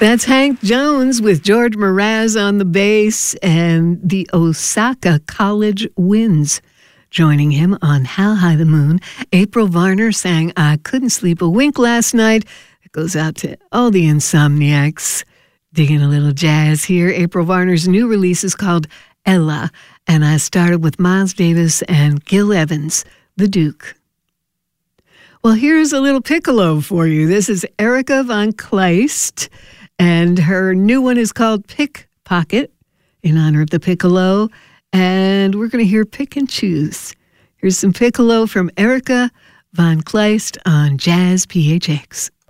That's Hank Jones with George Mraz on the bass and the Osaka College Winds. Joining him on How High the Moon, April Varner sang I Couldn't Sleep a Wink Last Night. It goes out to all the insomniacs. Digging a little jazz here. April Varner's new release is called Ella, and I started with Miles Davis and Gil Evans, the Duke. Well, here's a little piccolo for you. This is Erica Von Kleist, and her new one is called Pickpocket, in honor of the piccolo, and we're going to hear Pick and Choose. Here's some piccolo from Erica Von Kleist on Jazz PHX.